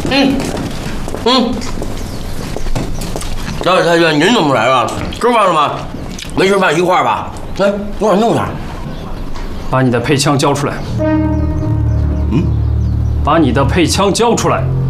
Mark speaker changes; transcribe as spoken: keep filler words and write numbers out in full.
Speaker 1: 嗯嗯。小姐太君，您怎么来了？吃饭了吗？没吃饭一块儿吧？来，多少弄点。
Speaker 2: 把你的配枪交出来。
Speaker 1: 嗯。
Speaker 2: 把你的配枪交出来。